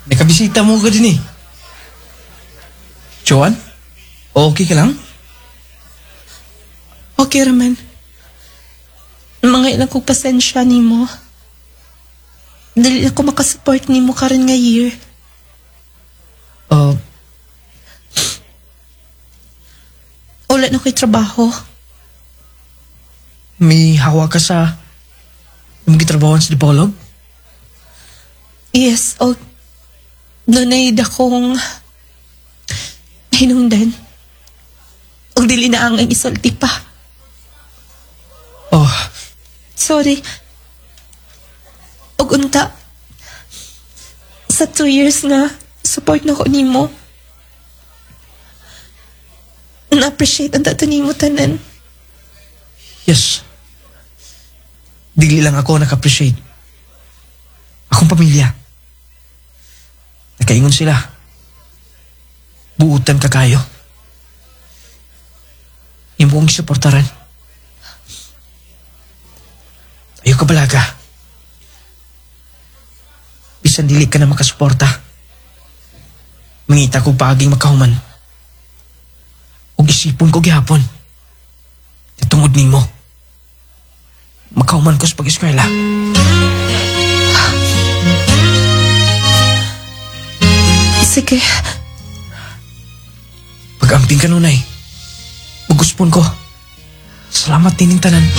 Nakabisita mo ka din eh. Joan? Okay ka lang? Okay raman. Mga ilang kong pasensya ni mo. Dali ako makasupport ni mo karon nga year. Wala na ko'y trabaho. May hawa ka sa magitrabawan sa Dipolog? Yes, doon ay dakong hinungdan. O dili na ang isulti pa. Oh, Sorry. Og unta, sa 2 years nga, support na ko nimo. Na-appreciate ang tato nimo tanan. yes. Digli lang ako naka-appreciate. Akong pamilya. Nakaingon sila. Buutan ka kayo. Yung buong suportaran. Ayaw ka balaga. Bisan dili ka na makasuporta. Mangita ko paaging makahuman. O isipon ko gihapon. Tungod nimo. Makahuman ko sa pag-eskwela. Sige. Pag-amping ka nunay. Uguspon ko. Salamat tining tanan.